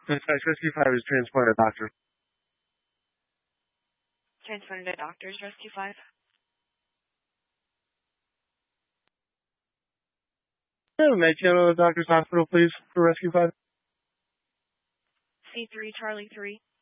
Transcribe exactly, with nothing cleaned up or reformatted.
Dispatch Rescue five is transported to doctor. Transported to doctors, Rescue five. Yeah, make it to the doctor's hospital, please, for Rescue five. C three, Charlie three.